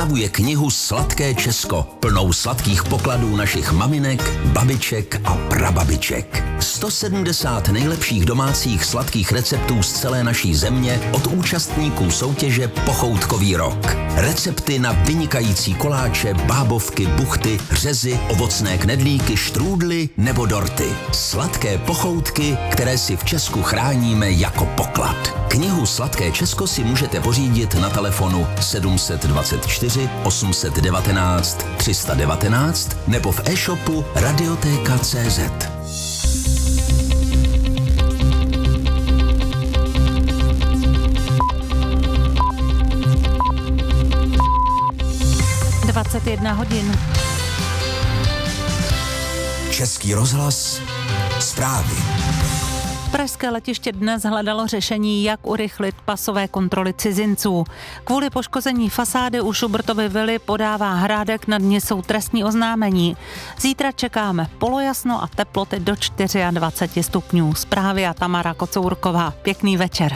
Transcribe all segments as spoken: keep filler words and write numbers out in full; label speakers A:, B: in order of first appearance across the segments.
A: připravuje knihu Sladké Česko, plnou sladkých pokladů našich maminek, babiček a prababiček. sto sedmdesát nejlepších domácích sladkých receptů z celé naší země od účastníků soutěže Pochoutkový rok. Recepty na vynikající koláče, bábovky, buchty, řezy, ovocné knedlíky, štrůdly nebo dorty. Sladké pochoutky, které si v Česku chráníme jako poklad. Knihu Sladké Česko si můžete pořídit na telefonu sedm dvacet čtyři osm set devatenáct tři sta devatenáct nebo v e-shopu radioteka tečka cé zet.
B: dvacet jedna hodin.
A: Český rozhlas, zprávy.
B: Pražské letiště dnes hledalo řešení, jak urychlit pasové kontroly cizinců. Kvůli poškození fasády u Šubertovy vily podává Hrádek nad Nisou trestní oznámení. Zítra čekáme polojasno a teploty do dvacet čtyři stupňů. Zprávy a Tamara Kocourková. Pěkný večer.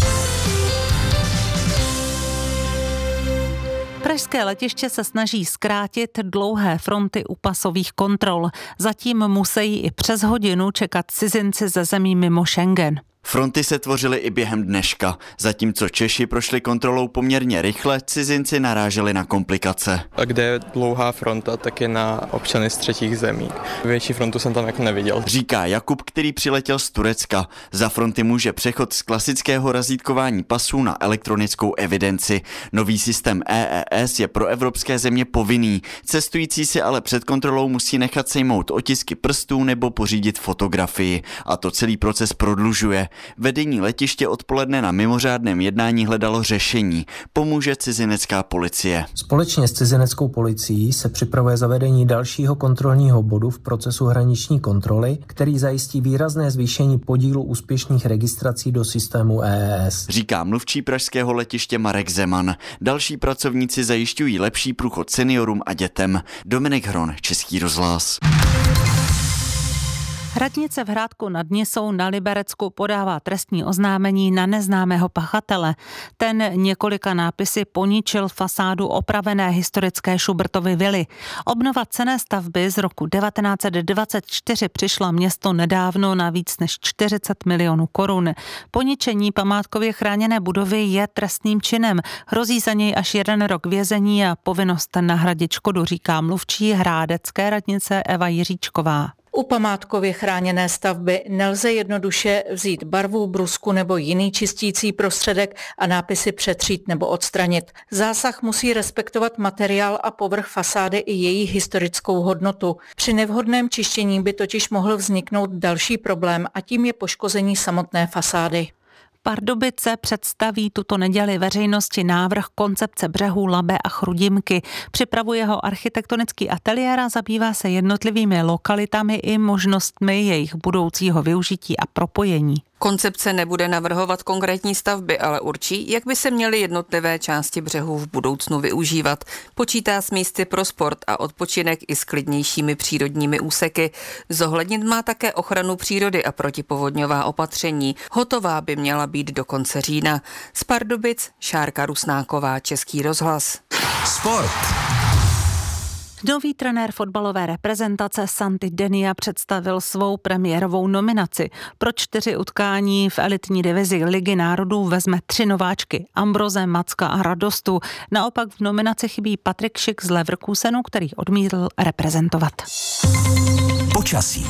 B: Pražské letiště se snaží zkrátit dlouhé fronty u pasových kontrol. Zatím musí i přes hodinu čekat cizinci ze zemí mimo Schengen.
C: Fronty se tvořily i během dneška. Zatímco Češi prošli kontrolou poměrně rychle, cizinci naráželi na komplikace.
D: A kde je dlouhá fronta, tak je na občany z třetích zemí. Větší frontu jsem tam jako neviděl.
C: Říká Jakub, který přiletěl z Turecka. Za fronty může přechod z klasického razítkování pasů na elektronickou evidenci. Nový systém E E S je pro evropské země povinný. Cestující si ale před kontrolou musí nechat sejmout otisky prstů nebo pořídit fotografii. A to celý proces prodlužuje. Vedení letiště odpoledne na mimořádném jednání hledalo řešení. Pomůže cizinecká policie.
E: Společně s cizineckou policií se připravuje zavedení dalšího kontrolního bodu v procesu hraniční kontroly, který zajistí výrazné zvýšení podílu úspěšných registrací do systému E E S.
C: Říká mluvčí pražského letiště Marek Zeman. Další pracovníci zajišťují lepší průchod seniorům a dětem. Dominik Hron, Český rozhlas.
B: Radnice v Hrádku nad Nisou na Liberecku podává trestní oznámení na neznámého pachatele. Ten několika nápisy poničil fasádu opravené historické Šubertovy vily. Obnova cenné stavby z roku devatenáct set dvacet čtyři přišla město nedávno na víc než čtyřicet milionů korun. Poničení památkově chráněné budovy je trestným činem. Hrozí za něj až jeden rok vězení a povinnost nahradit škodu, říká mluvčí hrádecké radnice Eva Jiříčková.
F: U památkově chráněné stavby nelze jednoduše vzít barvu, brusku nebo jiný čistící prostředek a nápisy přetřít nebo odstranit. Zásah musí respektovat materiál a povrch fasády i její historickou hodnotu. Při nevhodném čištění by totiž mohl vzniknout další problém a tím je poškození samotné fasády.
B: Pardubice představí tuto neděli veřejnosti návrh koncepce břehů Labe a Chrudimky. Připravuje ho architektonický ateliér a zabývá se jednotlivými lokalitami i možnostmi jejich budoucího využití a propojení.
G: Koncepce nebude navrhovat konkrétní stavby, ale určí, jak by se měly jednotlivé části břehů v budoucnu využívat. Počítá s místy pro sport a odpočinek i s klidnějšími přírodními úseky. Zohlednit má také ochranu přírody a protipovodňová opatření. Hotová by měla být do konce října. Z Pardubic Šárka Rusnáková, Český rozhlas.
A: Sport.
B: Nový trenér fotbalové reprezentace Santi Denia představil svou premiérovou nominaci. Pro čtyři utkání v elitní divizi Ligy národů vezme tři nováčky, Ambroze, Macka a Radostu. Naopak v nominaci chybí Patrik Schick z Leverkusenu, který odmítl reprezentovat.
A: Počasí.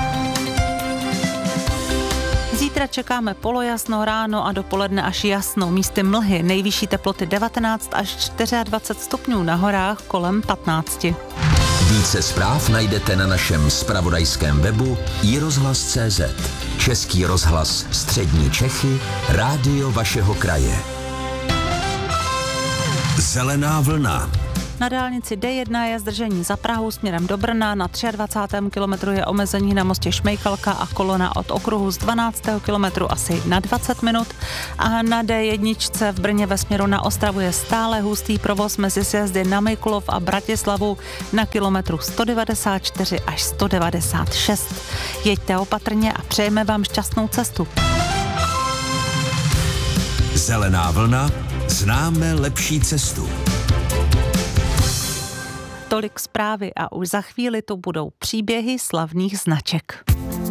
B: Zítra čekáme polojasno ráno a dopoledne až jasno. Místy mlhy, nejvyšší teploty devatenáct až dvacet čtyři stupňů, na horách kolem patnáct.
A: Více zpráv najdete na našem zpravodajském webu i rozhlas tečka cé zet. Český rozhlas Střední Čechy, rádio vašeho kraje. Zelená vlna.
B: Na dálnici D jedna je zdržení za Prahu směrem do Brna, na dvacátém třetím kilometru je omezení na mostě Šmejkalka a kolona od okruhu z dvanáctého kilometru asi na dvacet minut a na D jedna v Brně ve směru na Ostravu je stále hustý provoz mezi sjezdy na Mikulov a Bratislavu na kilometru sto devadesát čtyři až sto devadesát šest. Jeďte opatrně a přejeme vám šťastnou cestu.
A: Zelená vlna, známe lepší cestu.
B: Tolik zprávy a už za chvíli to budou příběhy slavných značek.